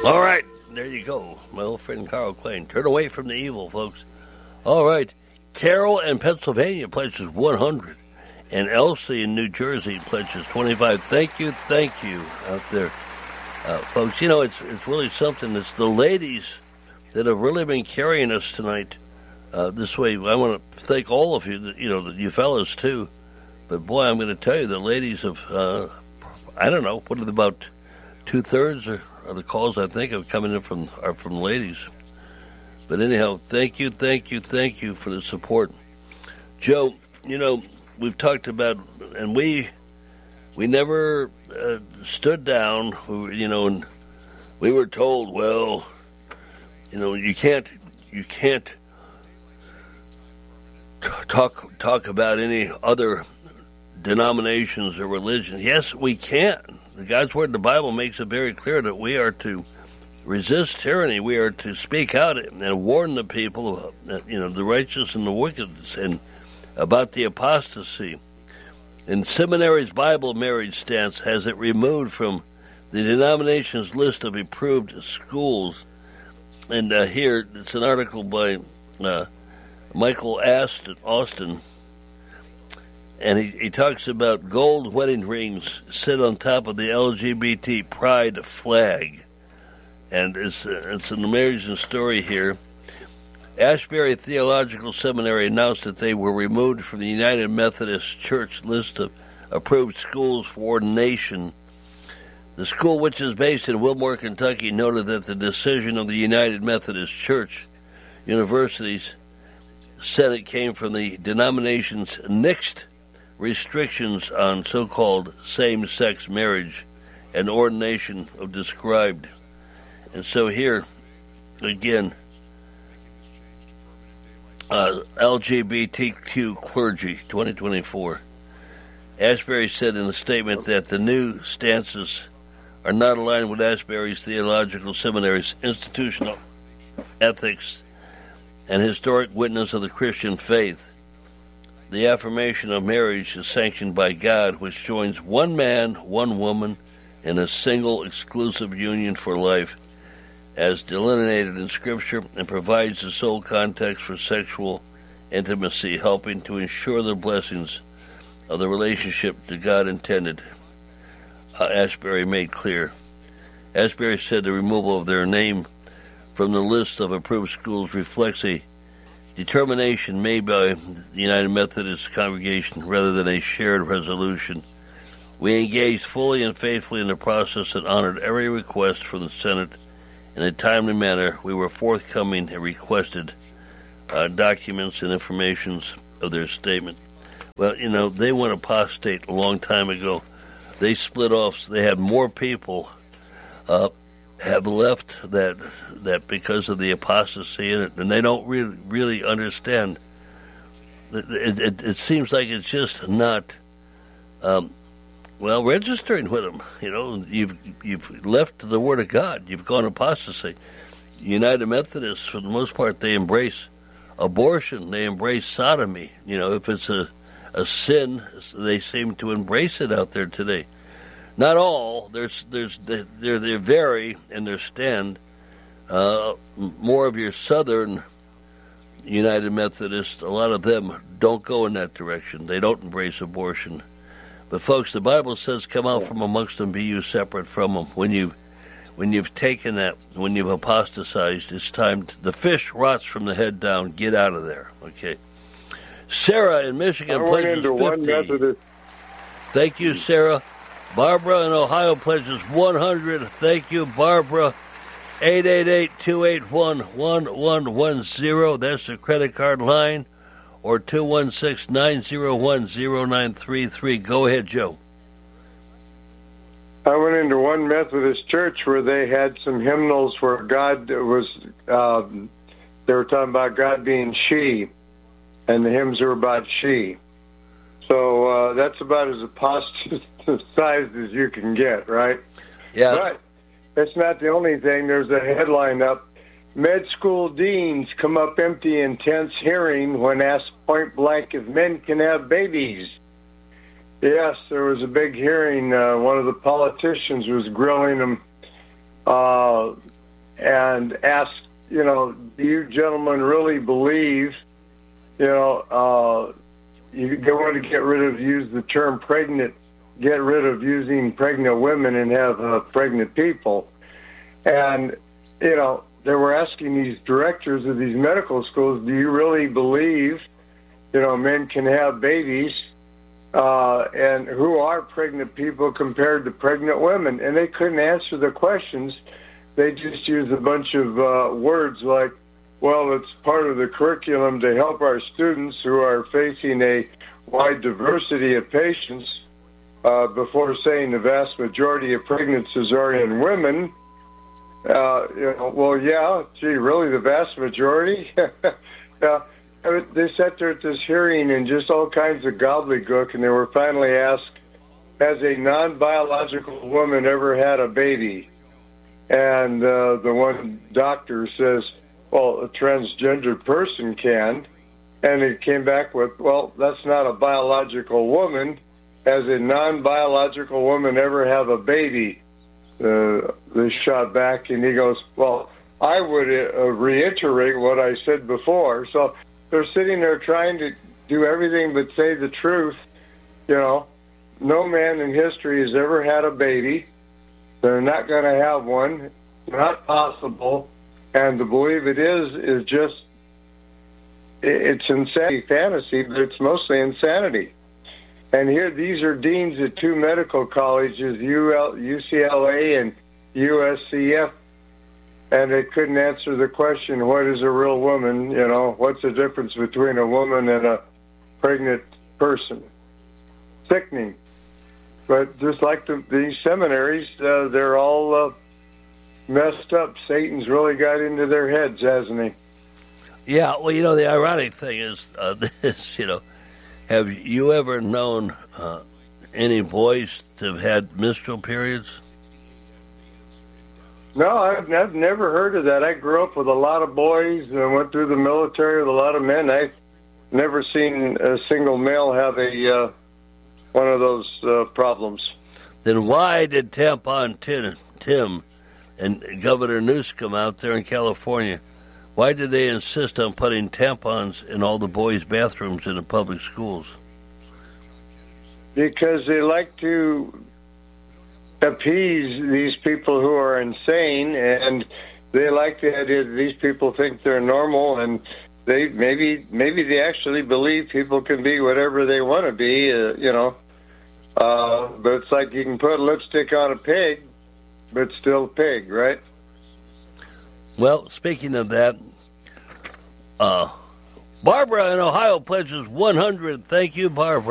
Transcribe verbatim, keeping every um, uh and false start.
All right, there you go. My old friend Carl Klein. Turn away from the evil, folks. All right. Carol in Pennsylvania pledges one hundred. And Elsie in New Jersey pledges twenty-five. Thank you, thank you out there. Uh, folks, you know, it's it's really something. It's the ladies that have really been carrying us tonight uh, this way. I want to thank all of you, you know, you fellas too. But boy, I'm going to tell you, the ladies have, uh, I don't know, what are about two-thirds of the calls I think are coming in from are from ladies. But anyhow, thank you, thank you, thank you for the support. Joe, you know, we've talked about, and we we never uh, stood down, we were, you know, and we were told, well, you know, you can't, you can't talk talk about any other denominations or religions. Yes, we can. God's Word in the Bible makes it very clear that we are to resist tyranny. We are to speak out and warn the people, of, you know, the righteous and the wicked, and about the apostasy. In Seminary's Bible marriage stance has it removed from the denomination's list of approved schools. And uh, here, it's an article by uh, Michael Aston, Austin, and he, he talks about gold wedding rings sit on top of the L G B T pride flag. And it's, uh, it's an amazing story here. Ashbury Theological Seminary announced that they were removed from the United Methodist Church list of approved schools for ordination. The school, which is based in Wilmore, Kentucky, noted that the decision of the United Methodist Church University's Senate came from the denomination's nixed restrictions on so-called same-sex marriage and ordination of described. And so here, again, uh, L G B T Q clergy, twenty twenty-four. Ashbury said in a statement that the new stances are not aligned with Ashbury's Theological Seminary's institutional ethics and historic witness of the Christian faith. The affirmation of marriage is sanctioned by God, which joins one man, one woman, in a single exclusive union for life, as delineated in Scripture, and provides the sole context for sexual intimacy, helping to ensure the blessings of the relationship that God intended. Uh, Ashbury made clear. Ashbury said the removal of their name from the list of approved schools reflects a determination made by the United Methodist congregation rather than a shared resolution. We engaged fully and faithfully in the process and honored every request from the Senate in a timely manner. We were forthcoming and requested uh, documents and informations of their statement. Well, you know, they went apostate a long time ago. They split off. They had more people uh, have left that that because of the apostasy in it, and they don't really really understand. It, it, it seems like it's just not um, well registering with them. You know, you've you've left the Word of God. You've gone apostasy. United Methodists, for the most part, they embrace abortion. They embrace sodomy. You know, if it's a a sin, they seem to embrace it out there today. Not all. There's, there's, they they vary in their stand. Uh, more of your Southern United Methodists, a lot of them don't go in that direction. They don't embrace abortion. But folks, the Bible says, "Come out from amongst them, be you separate from them." When you, when you've taken that, when you've apostatized, it's time. To, the fish rots from the head down. Get out of there. Okay. Sarah in Michigan pledges fifty. Thank you, Sarah. Barbara in Ohio pledges one hundred. Thank you, Barbara. eight eight eight, two eight one, one one one zero. That's the credit card line. Or two one six, nine zero one, zero nine three three. Go ahead, Joe. I went into one Methodist church where they had some hymnals where God was, uh, they were talking about God being she. And the hymns are about she. So uh, that's about as apostatized as you can get, right? Yeah. But that's not the only thing. There's a headline up. Med school deans come up empty in tense hearing when asked point blank if men can have babies. Yes, there was a big hearing. Uh, one of the politicians was grilling them uh, and asked, you know, do you gentlemen really believe, you know, uh, you, they want to get rid of, use the term pregnant, get rid of using pregnant women and have uh, pregnant people. And, you know, they were asking these directors of these medical schools, do you really believe, you know, men can have babies? Uh, and who are pregnant people compared to pregnant women? And they couldn't answer the questions. They just used a bunch of uh, words like, well, it's part of the curriculum to help our students who are facing a wide diversity of patients, uh, before saying the vast majority of pregnancies are in women. Uh, you know, well, yeah, gee, really, the vast majority? uh, they sat there at this hearing and just all kinds of gobbledygook, and they were finally asked, has a non-biological woman ever had a baby? And uh, the one doctor says, well, a transgendered person can. And it came back with, well, that's not a biological woman. Has a non-biological woman ever have a baby? Uh, they shot back, and he goes, well, I would uh, reiterate what I said before. So they're sitting there trying to do everything but say the truth. You know, no man in history has ever had a baby. They're not going to have one. Not possible. And to believe it is, is just, it's insanity, fantasy, but it's mostly insanity. And here, these are deans at two medical colleges, U C L A and U S C F, and they couldn't answer the question, what is a real woman? You know, what's the difference between a woman and a pregnant person? Sickening. But just like the, these seminaries, uh, they're all uh, messed up. Satan's really got into their heads, hasn't he? Yeah, well, you know, the ironic thing is uh, this, you know, have you ever known uh, any boys to have had menstrual periods? No, I've, I've never heard of that. I grew up with a lot of boys and went through the military with a lot of men. I've never seen a single male have a uh, one of those uh, problems. Then why did Tampon Tim, Tim and Governor Newsom out there in California, why did they insist on putting tampons in all the boys' bathrooms in the public schools? Because they like to appease these people who are insane, and they like the idea that these people think they're normal, and they maybe maybe they actually believe people can be whatever they want to be, uh, you know. Uh, but it's like you can put lipstick on a pig, but still a pig, right? Well, speaking of that, uh, Barbara in Ohio pledges one hundred. Thank you, Barbara.